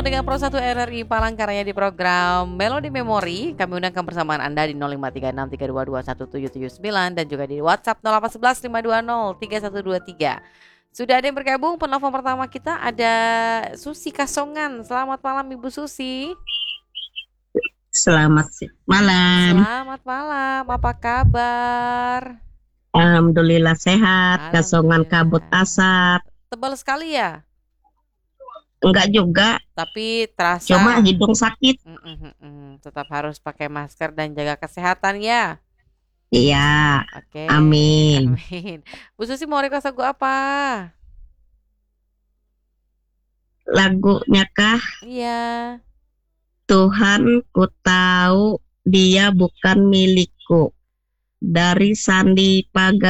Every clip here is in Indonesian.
bersama dengan Pro 1 RRI Palangkaraya di program Melodi Memori. Kami undangkan persamaan Anda di 053632217779 dan juga di WhatsApp 081152032123. Sudah ada yang bergabung. Penelpon pertama kita ada Susi Kasongan. Selamat malam Ibu Susi. Selamat malam. Selamat malam. Apa kabar? Alhamdulillah sehat. Kasongan Alhamdulillah. kabut asap. Tebal sekali ya? Enggak juga, Tapi terasa. cuma hidung sakit. Tetap harus pakai masker dan jaga kesehatan ya. Iya, Oke. amin. Amin. Bu Susi mau request lagu apa? Lagunya kah? Iya. Tuhan ku tahu dia bukan milikku. Dari Sandi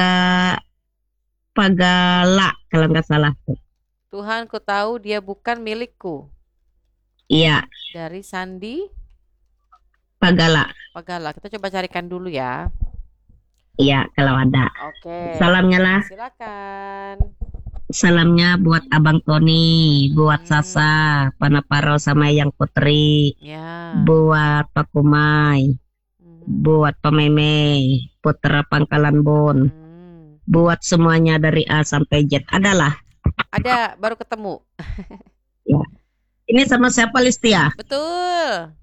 Pagala kalau nggak salah. Tuhan ku tahu dia bukan milikku. Iya, Dari Sandi Pagala. Pagala. Kita coba carikan dulu ya. Iya, kalau ada. Oke. Salamnya lah. Silakan. Salamnya buat Abang Tony, buat Sasa, Panaparo sama Yang Putri, Ya. buat Pak Kumai, buat Pak Meme, Putra Pangkalan Bon, buat semuanya dari A sampai Z. Adalah. Ada, baru ketemu. Ya. Ini sama siapa Listia? Betul.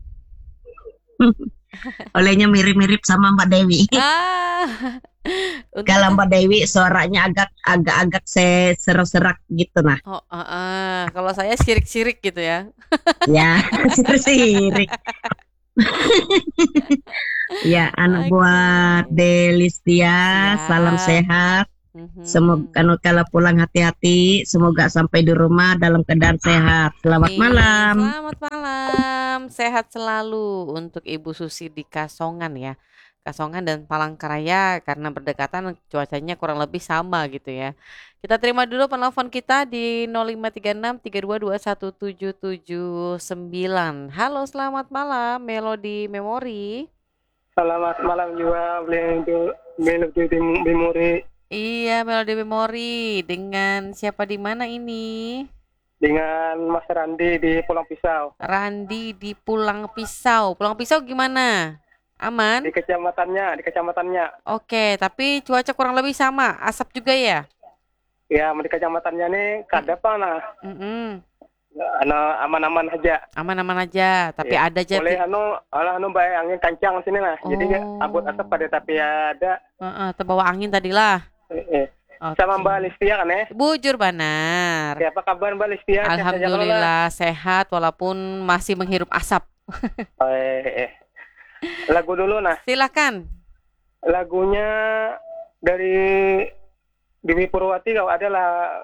Olehnya mirip-mirip sama Mbak Dewi. Kalau Mbak Dewi suaranya agak serak-serak gitu nah. Kalau saya sirik-sirik gitu ya. Ya, sirik. Ya, anak buat Delistia, salam sehat. Semoga kalau pulang hati-hati, semoga sampai di rumah dalam keadaan sehat. Selamat malam. Selamat malam, sehat selalu untuk Ibu Susi di Kasongan ya. Kasongan dan Palangkaraya karena berdekatan cuacanya kurang lebih sama gitu ya. Kita terima dulu penelpon kita di 053632217779. Halo, selamat malam Melodi Memori. Selamat malam juga Melodi Memori. Iya, Melodi Memori. Dengan siapa di mana ini? Dengan Mas Randi di Pulang Pisau. Randi di Pulang Pisau. Pulang Pisau gimana? Aman? Di kecamatannya. Oke, tapi cuaca kurang lebih sama. Asap juga ya? Ya, di kecamatannya nih kada apa nah. Aman-aman aja. Aman-aman aja, tapi ya, ada aja. Boleh baik angin kencang sini lah. Jadi abut asap pada tapi ada. Terbawa angin tadilah. Okay. Sama Mbak Listia kan ya? Bujur Banar. Ya, apa kabar Mbak Listia? Alhamdulillah sehat walaupun masih menghirup asap. Lagu dulu nah. Silakan. Lagunya dari Dewi Purwati kalau adalah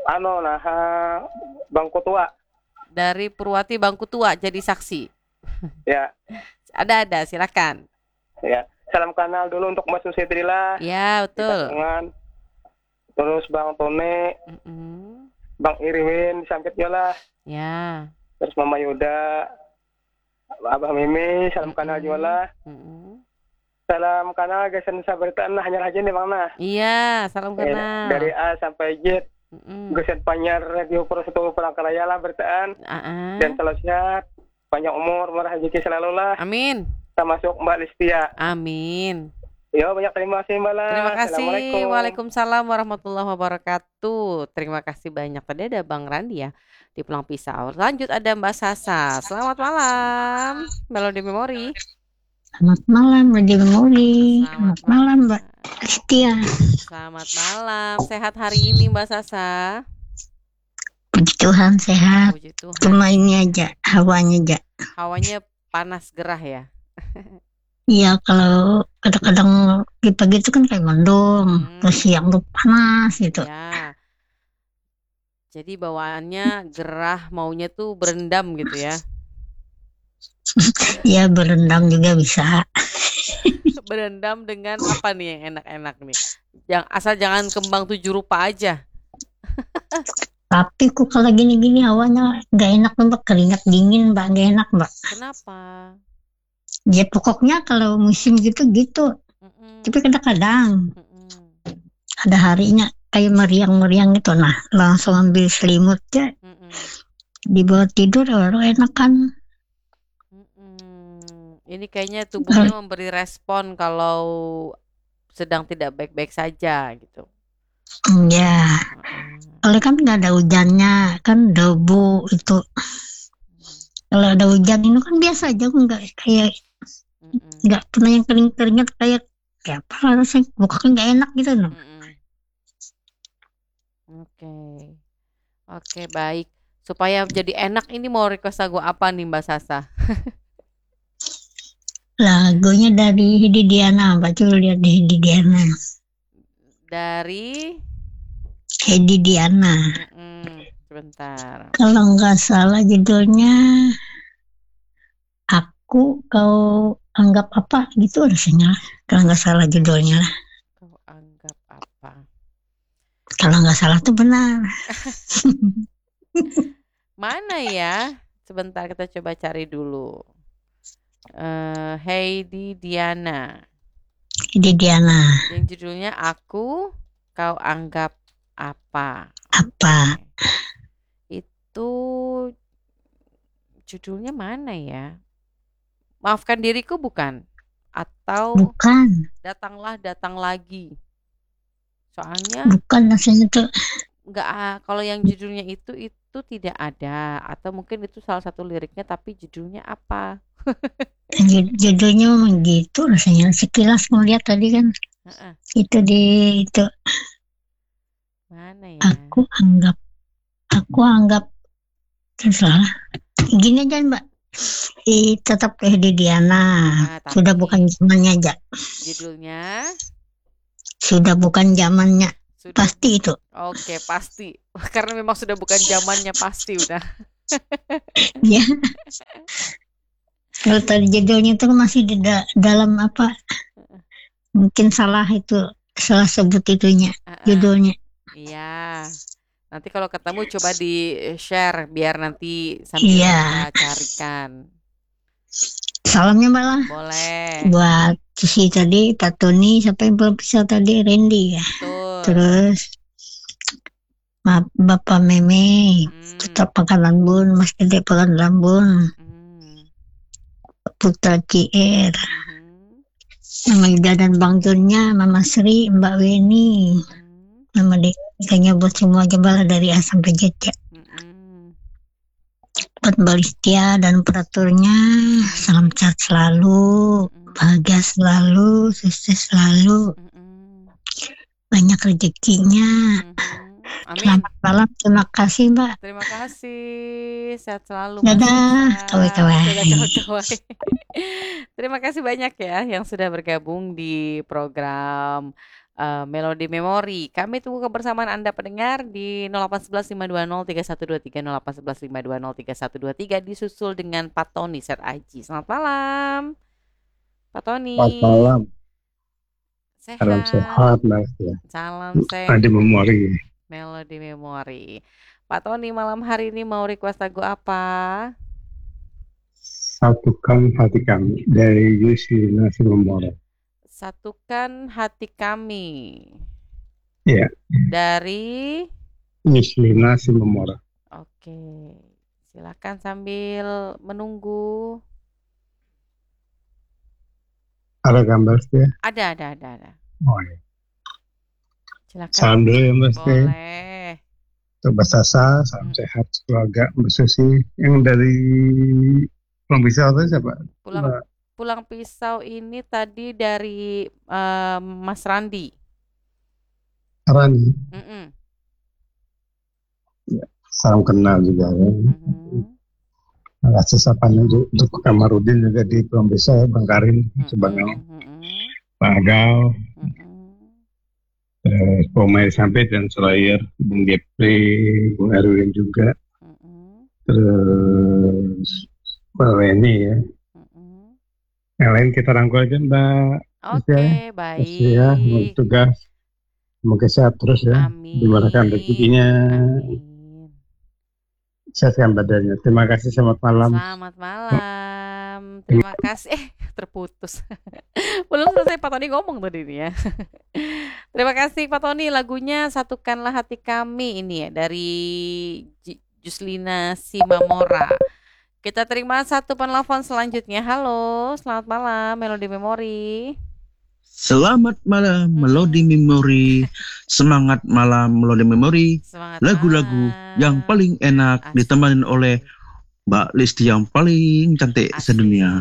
Bangku Tua. Dari Purwati Bangku Tua jadi saksi. Ya. Ada silakan. Ya. Salam kenal dulu untuk Mbak Susi Trila. Ya, betul. Terus Bang Tone, Bang Irwin, Sampit Yola. Ya. Terus Mama Yuda, Abah Mimi, salam kenal Yola. Salam kenal guys, sahabatan hanya aja nih Bang nah. Iya, salam kenal. Dari A sampai Z. Guys panyar radio Pro 1 Palangkaraya lah bertaan. Dan selalu sehat, panjang umur, murah rezeki selalu lah. Amin. Termasuk Mbak Listia. Amin. Ya, banyak terima kasih Mbak lah. Terima kasih. Waalaikumsalam warahmatullahi wabarakatuh. Terima kasih banyak. Tadi ada Bang Randi ya di Pulang Pisau. Lanjut ada Mbak Sasa. Selamat malam Melodi Memori. Selamat malam Melodi Memori. Selamat malam Mbak Listia. Selamat malam. Sehat hari ini Mbak Sasa? Puji Tuhan sehat. Puji Tuhan. Cuma ini aja hawanya aja. Hawanya panas gerah ya. Iya, kalau kadang-kadang pagi itu kan kayak mendung, terus siang tuh panas gitu. Ya. Jadi bawaannya gerah, maunya tuh berendam gitu ya. Iya, berendam juga bisa. Berendam dengan apa nih yang enak-enak nih? Asal jangan kembang 7 rupa aja. Tapi kok kalau gini-gini hawanya gak enak Mbak, keringat dingin Mbak, gak enak Mbak. Kenapa? Ya pokoknya kalau musim gitu. Tapi kadang-kadang ada harinya kayak meriang-meriang gitu, nah langsung ambil selimut ya. dibawa tidur baru enak kan. Ini kayaknya tubuhnya memberi respon kalau sedang tidak baik-baik saja gitu. Ya, oleh kan nggak ada hujannya, kan debu itu. Kalau ada hujan itu kan biasa aja, nggak pernah yang keringat kayak apa rasanya, pokoknya nggak enak gitu loh. Oke, baik. Supaya jadi enak ini mau request lagu apa nih Mbak Sasa? Lagunya dari Heidi Diana, Mbak coba lihat di Heidi Diana. Dari Heidi Diana. Sebentar. Kalau nggak salah judulnya Aku Kau Anggap Apa gitu rasanya. Kalau nggak salah judulnya lah. Kau anggap apa? Kalau nggak salah tuh benar. Mana ya? Sebentar kita coba cari dulu. Heidi Diana. Heidi Diana. Yang judulnya Aku Kau Anggap Apa? Apa? Itu judulnya mana ya? Maafkan Diriku bukan? Atau bukan. Datanglah Datang Lagi. Soalnya bukan rasanya tuh. Enggak, kalau yang judulnya itu tidak ada, atau mungkin itu salah satu liriknya tapi judulnya apa? Judulnya memang gitu rasanya. Sekilas melihat tadi kan itu mana ya? Aku anggap tersalah. Gini aja Mbak, tetap Heidi Diana. Sudah bukan zamannya aja. Judulnya? Sudah bukan zamannya. Pasti itu. Oke, pasti. Karena memang sudah bukan zamannya, pasti udah. Ya. Kalau tadi judulnya itu masih di dalam apa? Mungkin salah sebut itunya, judulnya. Iya. Nanti kalau ketemu coba di-share biar nanti sambil kita carikan. Salamnya malah. Boleh. Buat Cici tadi, Pak Tony, siapa yang belum bisa tadi, Randy ya. Betul. Terus Bapak Meme, tetap makan lambun, Mas Dede makan lambun, Putra CR, Mama Ida dan Bang Junnya, Mama Sri, Mbak Weni, Mama Dekanya buat semua jebal dari A sampai Z ya. Buat Balistia dan operatornya, salam sehat selalu, bahagia selalu, sukses selalu, banyak rezekinya. Amin. Selamat malam, terima kasih Mbak. Terima kasih, sehat selalu. Dadah, kawai-kawai. Terima kasih banyak ya yang sudah bergabung di program Melodi Memori. Kami tunggu kebersamaan Anda pendengar di 08115203123, 08115203123, disusul dengan Pak Tony Set Aji. Selamat malam, Pak Tony. Selamat malam. Sehat. Salam sehat, Mas ya. Salam sehat. Melodi Memori. Melodi Memori. Pak Tony malam hari ini mau request lagu apa? Satukan Hati Kami dari Yusrina Simomora. Satukan Hati Kami. Iya. Dari Yusrina Simomora. Oke. Silakan sambil menunggu. Ada gambar ya? Ada. Oh ya. Silakan. Salam dulu ya Mbak. Boleh. Untuk Mbak Sasa, salam sehat keluarga Mbak Susi. Yang dari Pulang Pisau itu siapa? Pulang Pisau ini tadi dari Mas Randi. Rani. Ya, salam kenal juga ya. Kasih sapaan untuk Kamarudin juga di Pulang Pisau, Bang Karim, Bang Pak Agal, Pomai Sampai dan Selayer, Bung Gepri, Bung Erwin juga, terus Mbak Weni ya. Yang lain kita rangkul aja Mbak. Oke, baik. Ya, tugas. Semoga sehat terus ya. Dimarakan rezekinya. Sehatkan badannya. Terima kasih, selamat malam. Selamat malam. Terima kasih. Terputus. Belum selesai Pak Tony ngomong tadi ini ya. Terima kasih Pak Tony, lagunya Satukanlah Hati Kami ini ya dari Juslina Simamora. Kita terima satu penelpon selanjutnya. Halo, selamat malam Melodi Memori. Selamat malam Melodi Memori. Semangat malam Melodi Memori. Lagu-lagu yang paling enak ditemani oleh Mbak Listi yang paling cantik sedunia.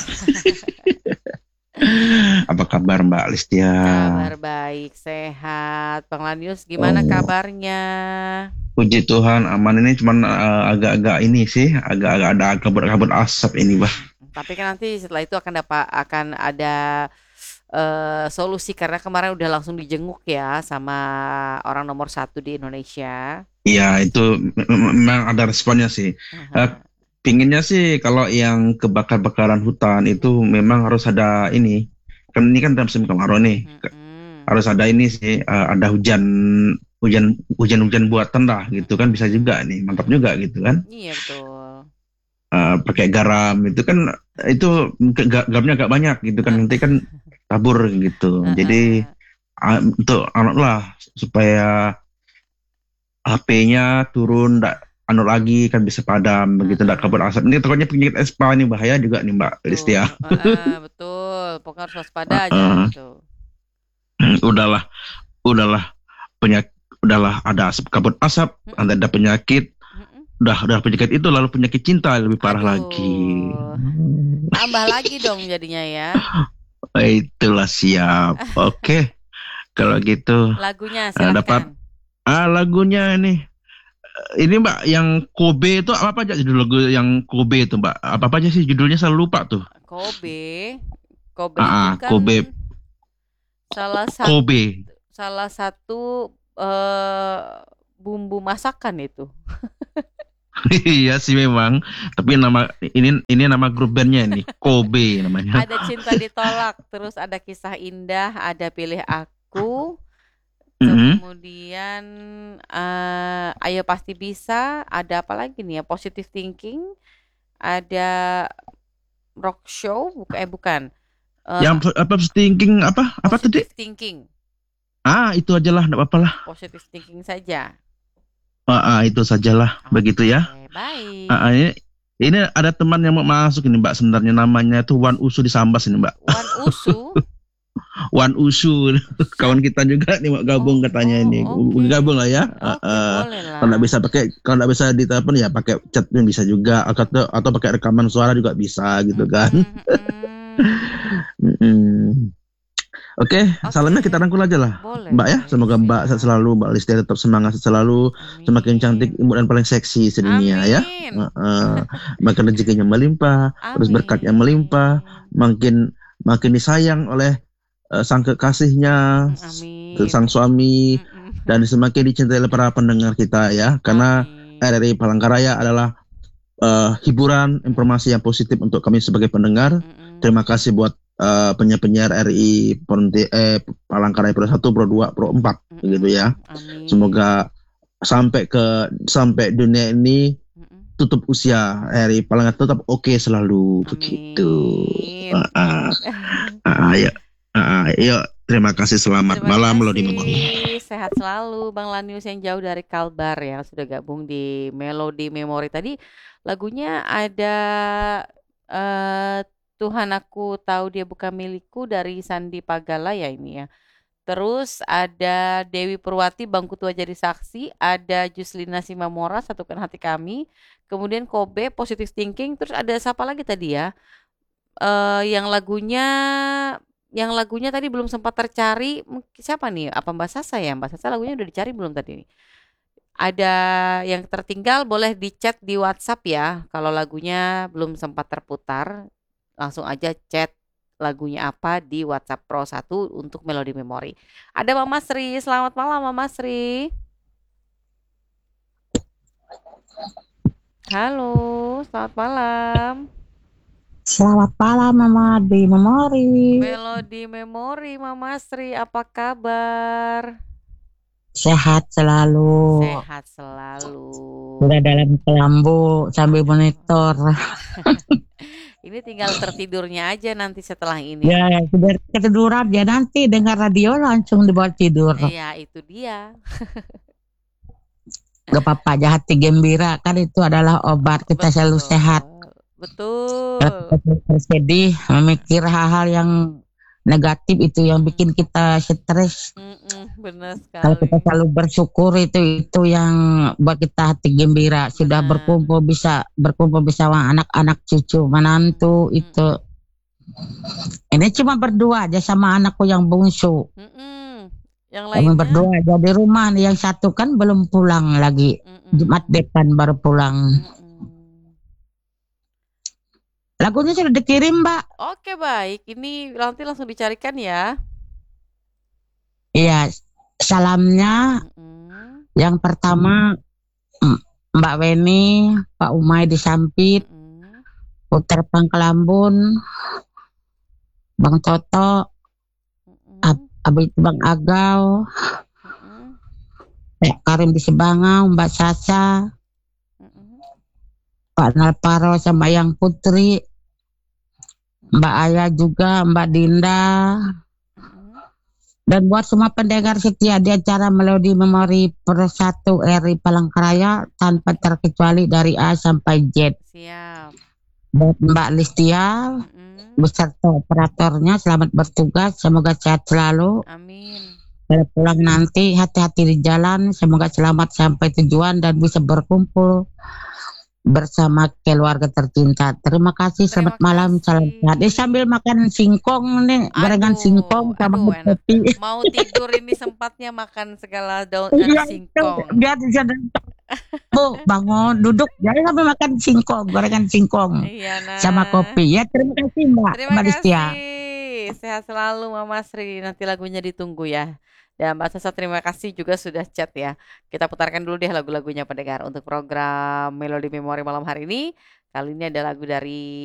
Apa kabar Mbak Listia? Kabar baik, sehat. Bang Lanius gimana kabarnya? Puji Tuhan aman, ini cuman agak-agak ini sih, agak-agak ada kabut-kabut asap ini, Bah. Tapi kan nanti setelah itu akan ada solusi, karena kemarin udah langsung dijenguk ya sama orang nomor 1 di Indonesia. Iya, itu memang ada responnya sih. Pinginnya sih kalau yang kebakaran hutan itu memang harus ada ini. Kan ini kan dalam musim kemarau nih. Harus ada ini sih, ada hujan buatan lah gitu kan, bisa juga nih, mantap juga gitu kan. Iya betul. Pakai garam itu kan, itu garamnya agak banyak gitu kan, nanti kan tabur gitu. Jadi untuk anak lah supaya HP-nya turun, lagi kan bisa padam begitu, tidak kabut asap. Ini takutnya penyakit ispa ini bahaya juga nih Mbak Listia. Betul, pokoknya harus waspada aja gitu. Udahlah ada kabut asap, ada penyakit. Udah penyakit itu, lalu penyakit cinta lebih parah lagi. Tambah lagi dong jadinya ya. Itulah, siap. Oke. Kalau gitu. Lagunya silakan. Lagunya ini Mbak, yang Kobe itu apa aja judul lagu yang Kobe itu Mbak? Apa aja sih judulnya, selalu lupa tuh. Kobe kan Kobe. Salah satu bumbu masakan itu. Iya sih memang, tapi ini nama grup bandnya ini, Kobe namanya. Ada Cinta Ditolak, terus ada Kisah Indah, ada Pilih Aku, kemudian Ayo Pasti Bisa, ada apa lagi nih ya, Positive Thinking, ada Rock Show, bukan. Yang apa thinking apa tadi? Positive Thinking. Itu aja lah, enggak apa-apa lah. Positive Thinking saja. Itu sajalah, begitu ya. Baik. Ini ada teman yang mau masuk ini Mbak, sebenarnya namanya itu Wan Usu di Sambas ini Mbak. Wan Usu? Wan Usu, kawan kita juga nih mau gabung katanya ini. Okay. Gabung lah ya. Boleh lah. Kalau nggak bisa ditelepon ya pakai chat bisa juga, atau pakai rekaman suara juga bisa gitu kan. Oke, salamnya kita rangkul aja lah. Boleh, Mbak ya. Semoga Mbak sehat selalu, Mbak Listia tetap semangat selalu, semakin cantik, imut dan paling seksi sedunia ya. Makin rezekinya melimpah, terus berkatnya melimpah, makin disayang oleh sang kekasihnya, sang suami, dan semakin dicintai oleh para pendengar kita ya. Karena RRI Palangkaraya adalah hiburan, informasi yang positif untuk kami sebagai pendengar. Terima kasih buat penyiar RI Palangkaraya Pro 1, Pro 2, Pro 4 gitu ya. Semoga sampai dunia ini tutup usia, RI Palangkaraya tetap oke selalu. Begitu. Ayo, terima kasih, selamat malam Melodi Memori. Sehat selalu Bang Lanius yang jauh dari Kalbar ya, sudah gabung di Melodi Memori. Tadi lagunya ada Tuhan Aku Tahu Dia Bukan Milikku dari Sandi Pagala ya ini ya. Terus ada Dewi Purwati, Bangku Tua Jadi Saksi, ada Juslina Simamora, Satukan Hati Kami, kemudian Kobe, Positive Thinking, terus ada siapa lagi tadi ya? Yang lagunya tadi belum sempat tercari, siapa nih? Apa Mbak Sasa ya? Mbak Sasa lagunya udah dicari belum tadi nih? Ada yang tertinggal, boleh di-chat di WhatsApp ya. Kalau lagunya belum sempat terputar, langsung aja chat lagunya apa di WhatsApp Pro 1 untuk Melodi Memori. Ada Mama Sri, selamat malam Mama Sri. Halo, selamat malam. Selamat malam Mama di Memori. Melodi Memori Mama Sri, apa kabar? Sehat selalu. Udah dalam kelambu sambil monitor. Ini tinggal tertidurnya aja nanti setelah ini. Ya, sudah ketiduran ya, nanti dengar radio langsung dibawa tidur. Iya, itu dia. Gak apa-apa aja, hati gembira kan itu adalah obat kita selalu sehat. Betul. Kalau kita sedih, memikir hal-hal yang negatif itu yang bikin kita stres. Benar sekali. Kalau kita selalu bersyukur itu yang buat kita hati gembira. Sudah berkumpul bisa sama anak-anak cucu menantu itu. Ini cuma berdua aja sama anakku yang bungsu. Yang Kami lainnya berdua aja di rumah. Yang satu kan belum pulang lagi. Jumat depan baru pulang. Lagunya sudah dikirim, Mbak. Oke, baik. Ini nanti langsung dicarikan ya. Iya, salamnya yang pertama Mbak Weni, Pak Umay di Sampit, Puter Pangkelambun, Bang Toto, Bang Agau, Pak Karim di Sebangau, Mbak Sasa, Pak Nalparo sama Yang Putri, Mbak Ayah juga, Mbak Dinda, dan buat semua pendengar setia di acara Melodi Memori Persatu RI Palangkaraya tanpa terkecuali dari A sampai Z. Siap. Buat Mbak Listia beserta operatornya, selamat bertugas, semoga sehat selalu. Amin. Kalau pulang nanti hati-hati di jalan, semoga selamat sampai tujuan dan bisa berkumpul bersama keluarga tercinta. Terima kasih, selamat malam, salam sehat. Sambil makan singkong nih, gorengan singkong sama kopi. Mau tidur ini sempatnya makan segala daun singkong. Biar bisa Bu, bangun, duduk, jangan sampai makan singkong, gorengan singkong sama kopi. Ya, terima kasih Mbak. Terima kasih. Listia. Sehat selalu Mama Sri. Nanti lagunya ditunggu ya. Dan Mbak Sasa terima kasih juga sudah chat ya. Kita putarkan dulu deh lagu-lagunya pendengar untuk program Melodi Memori malam hari ini. Kali ini ada lagu dari